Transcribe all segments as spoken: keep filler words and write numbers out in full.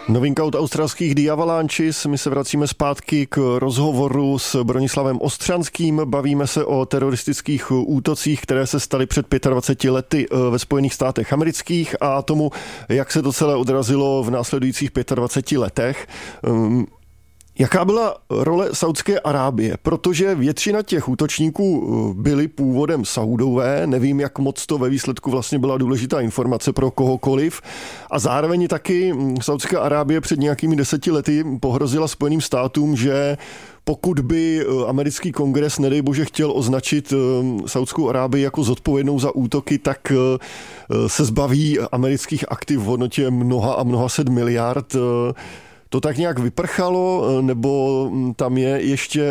Novinka od australských The Avalanches. My se vracíme zpátky k rozhovoru s Bronislavem Ostřanským. Bavíme se o teroristických útocích, které se staly před dvaceti pěti lety ve Spojených státech amerických a tomu, jak se to celé odrazilo v následujících dvaceti pěti letech. Jaká byla role Saudské Arábie? Protože většina těch útočníků byli původem Saudové, nevím, jak moc to ve výsledku vlastně byla důležitá informace pro kohokoliv. A zároveň taky Saudská Arábie před nějakými deseti lety pohrozila Spojeným státům, že pokud by americký kongres, nedej bože, chtěl označit Saudskou Arábii jako zodpovědnou za útoky, tak se zbaví amerických aktiv v hodnotě mnoha a mnoha set miliard. To tak nějak vyprchalo, nebo tam je ještě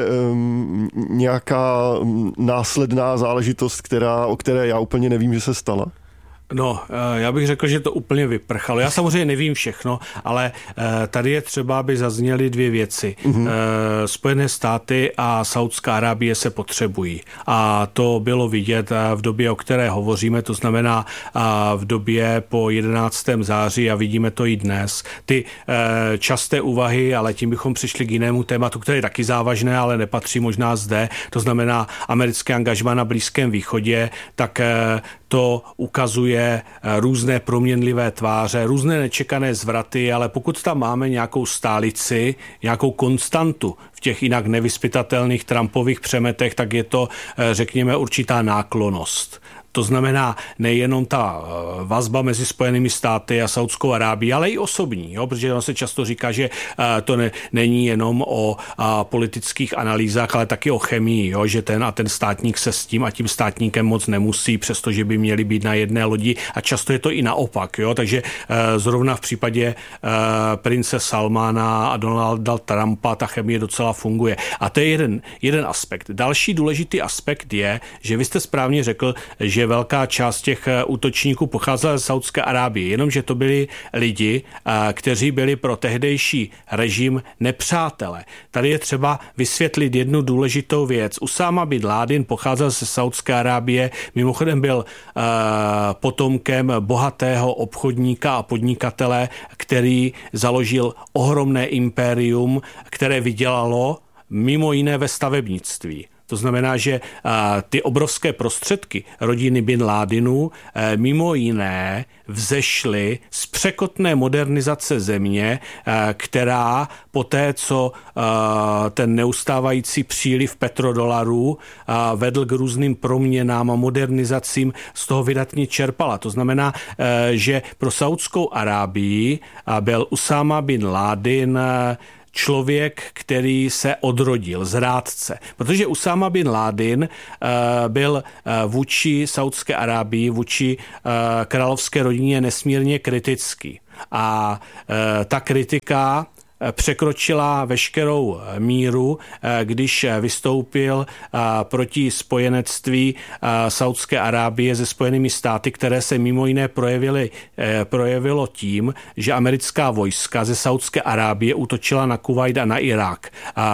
nějaká následná záležitost, která, o které já úplně nevím, že se stala? No, já bych řekl, že to úplně vyprchalo. Já samozřejmě nevím všechno, ale tady je třeba, aby zazněly dvě věci. Mm-hmm. Spojené státy a Saudská Arábie se potřebují. A to bylo vidět v době, o které hovoříme, to znamená v době po jedenáctého září a vidíme to i dnes. Ty časté úvahy, ale tím bychom přišli k jinému tématu, které je taky závažné, ale nepatří možná zde, to znamená americké angažmá na Blízkém východě, tak to ukazuje různé proměnlivé tváře, různé nečekané zvraty, ale pokud tam máme nějakou stálici, nějakou konstantu v těch jinak nevyzpytatelných Trumpových přemetech, tak je to, řekněme, určitá náklonnost. To znamená nejenom ta vazba mezi Spojenými státy a Saudskou Arábií, ale i osobní, jo? Protože on se často říká, že to ne, není jenom o a, politických analýzách, ale taky o chemii, jo? Že ten a ten státník se s tím a tím státníkem moc nemusí, přestože by měli být na jedné lodi a často je to i naopak. Jo? Takže e, zrovna v případě e, prince Salmána a Donalda Trumpa ta chemie docela funguje. A to je jeden, jeden aspekt. Další důležitý aspekt je, že vy jste správně řekl, že velká část těch útočníků pocházela z Saudské Arábie, jenomže to byli lidi, kteří byli pro tehdejší režim nepřátelé. Tady je třeba vysvětlit jednu důležitou věc. Usáma bin Ládin pocházel ze Saudské Arábie, mimochodem byl potomkem bohatého obchodníka a podnikatele, který založil ohromné impérium, které vydělalo mimo jiné ve stavebnictví. To znamená, že ty obrovské prostředky rodiny bin Ládinů mimo jiné vzešly z překotné modernizace země, která poté, co ten neustávající příliv petrodolarů vedl k různým proměnám a modernizacím, z toho vydatně čerpala. To znamená, že pro Saudskou Arábii byl Usáma bin Ládin člověk, který se odrodil z rádce. Protože Usáma bin Ládin uh, byl uh, vůči Saudské Arábii, vůči uh, královské rodině nesmírně kritický. A uh, ta kritika překročila veškerou míru, když vystoupil proti spojenectví Saudské Arábie se Spojenými státy, které se mimo jiné projevily, projevilo tím, že americká vojska ze Saudské Arábie útočila na Kuvajt a na Irák,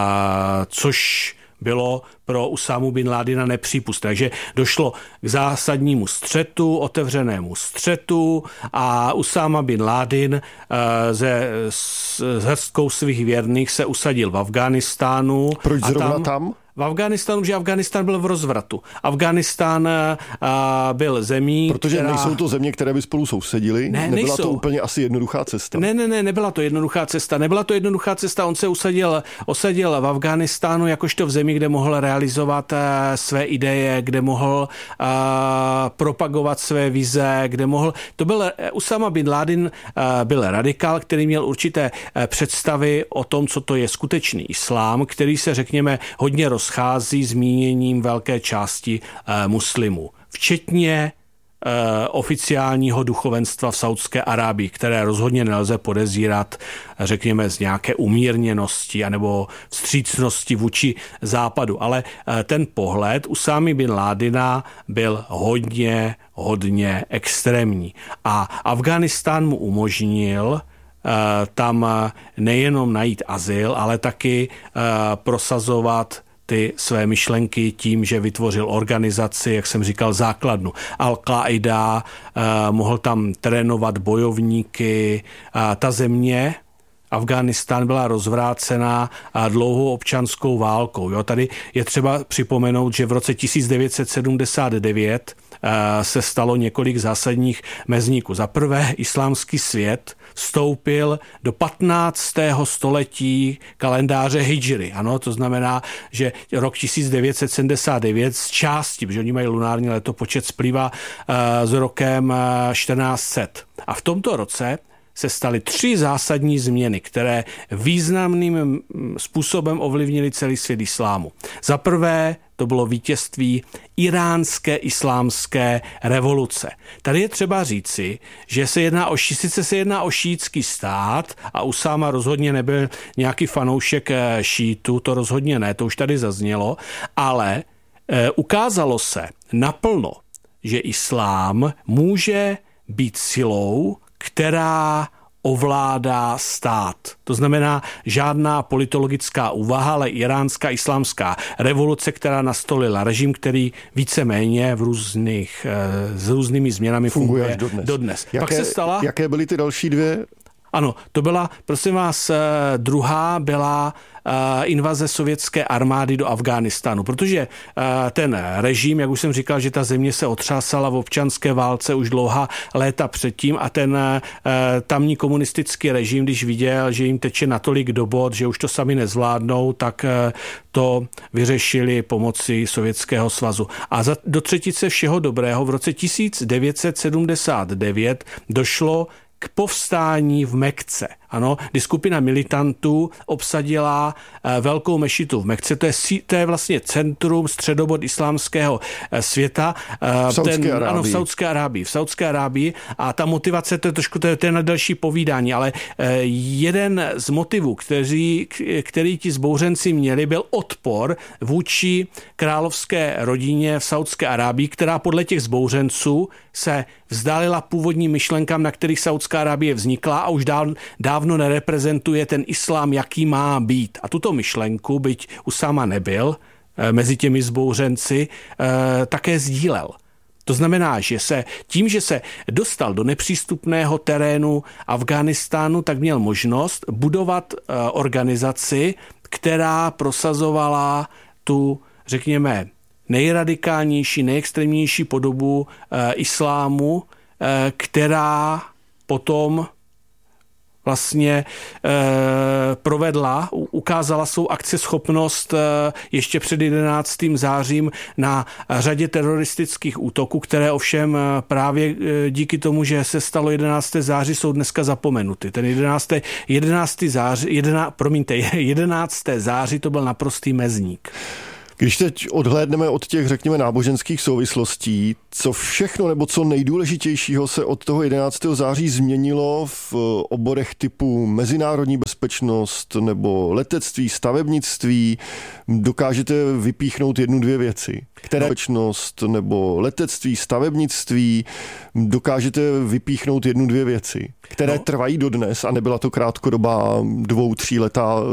což bylo pro Usámu bin Ládina nepřípustné. Takže došlo k zásadnímu střetu, otevřenému střetu a Usáma bin Ládin ze, s hrstkou svých věrných se usadil v Afghánistánu. Proč zrovna tam? tam? V Afghánistánu, že Afghánistán byl v rozvratu. Afghánistán byl zemí, Protože která... nejsou to země, které by spolu sousedily? Ne, Nebyla nejsou. to úplně asi jednoduchá cesta? Ne, ne, ne, nebyla to jednoduchá cesta. Nebyla to jednoduchá cesta. On se usadil, osadil v Afghánistánu jakožto v zemi, kde mohl realizovat své ideje, kde mohl uh, propagovat své vize, kde mohl... To byl Usáma bin Ládin, uh, byl radikál, který měl určité uh, představy o tom, co to je skutečný islám, který se, řekněme, hodně roz schází zmíněním velké části e, muslimů, včetně e, oficiálního duchovenstva v Saudské Arábii, které rozhodně nelze podezírat, řekněme, z nějaké umírněnosti anebo vstřícnosti vůči západu. Ale e, ten pohled Usámy bin Ládina byl hodně, hodně extrémní. A Afghánistán mu umožnil tam nejenom najít azyl, ale taky prosazovat ty své myšlenky tím, že vytvořil organizaci, jak jsem říkal, základnu Al-Qaida, mohl tam trénovat bojovníky. Ta země Afghánistán byla rozvrácená dlouhou občanskou válkou. Jo, tady je třeba připomenout, že v roce tisíc devět set sedmdesát devět se stalo několik zásadních mezníků. Za prvé, islámský svět vstoupil do patnáctého století kalendáře hidžry. Ano, to znamená, že rok tisíc devět set sedmdesát devět z části, protože oni mají lunární letopočet, splývá s rokem čtrnáct set. A v tomto roce se staly tři zásadní změny, které významným způsobem ovlivnily celý svět islámu. Za prvé to bylo vítězství iránské islámské revoluce. Tady je třeba říci, že se jedná o, sice se jedná o šíitský stát a Usáma rozhodně nebyl nějaký fanoušek šíitů, to rozhodně ne, to už tady zaznělo, ale e, ukázalo se naplno, že islám může být silou, která ovládá stát. To znamená žádná politologická úvaha, ale iránská islámská revoluce, která nastolila režim, který víceméně v různých, s různými změnami funguje, funguje dodnes. dodnes. Jaké, Pak se stala... Jaké byly ty další dvě? Ano, to byla, prosím vás, druhá byla invaze sovětské armády do Afghánistánu, protože ten režim, jak už jsem říkal, že ta země se otřásala v občanské válce už dlouhá léta předtím a ten tamní komunistický režim, když viděl, že jim teče natolik do bod, že už to sami nezvládnou, tak to vyřešili pomocí Sovětského svazu. A za, do třetice všeho dobrého v roce tisíc devět set sedmdesát devět došlo k povstání v Mekce. Ano, kdy skupina militantů obsadila velkou mešitu v Mekce. To je, to je vlastně centrum, středobod islámského světa. V Saudské Arábii. Ano, v Saudské Arábii. V Saudské Arábii. A ta motivace, to je trošku to je, to je na další povídání, ale jeden z motivů, který, který ti zbouřenci měli, byl odpor vůči královské rodině v Saudské Arábii, která podle těch zbouřenců se vzdálila původním myšlenkám, na kterých Saudská Arábie vznikla a už dávno, dávno nereprezentuje ten islám, jaký má být. A tuto myšlenku, byť Usáma nebyl mezi těmi zbouřenci, také sdílel. To znamená, že se tím, že se dostal do nepřístupného terénu Afghánistánu, tak měl možnost budovat organizaci, která prosazovala tu, řekněme, nejradikálnější, nejextrémnější podobu e, islámu, e, která potom vlastně e, provedla, ukázala svou akceschopnost e, ještě před jedenáctým zářím na řadě teroristických útoků, které ovšem právě e, díky tomu, že se stalo jedenácté září, jsou dneska zapomenuty. Ten jedenácté, jedenácté září, jedená, promiňte, jedenácté září to byl naprostý mezník. Když teď odhlédneme od těch, řekněme, náboženských souvislostí, co všechno nebo co nejdůležitějšího se od toho jedenáctého září změnilo v oborech typu mezinárodní bezpečnost nebo letectví, stavebnictví, dokážete vypíchnout jednu, dvě věci? Které bezpečnost nebo letectví, stavebnictví, dokážete vypíchnout jednu, dvě věci, které no. trvají dodnes a nebyla to krátkodobá dvou, tříletá